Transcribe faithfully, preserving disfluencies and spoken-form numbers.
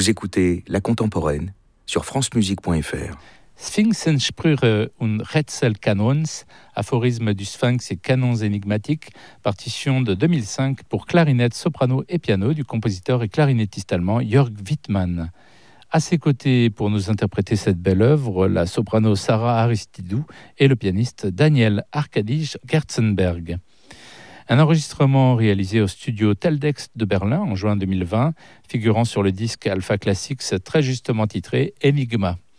Vous écoutez La Contemporaine sur francemusique point f r. Sphinxensprüche und Rätselkanons, aphorisme du Sphinx et canons énigmatiques, partition de deux mille cinq pour clarinette, soprano et piano du compositeur et clarinettiste allemand Jörg Wittmann. À ses côtés, pour nous interpréter cette belle œuvre, la soprano Sarah Aristidou et le pianiste Daniel Arkadij Gerzenberg. Un enregistrement réalisé au studio Teldex de Berlin en juin deux mille vingt, figurant sur le disque Alpha Classics très justement titré Enigma.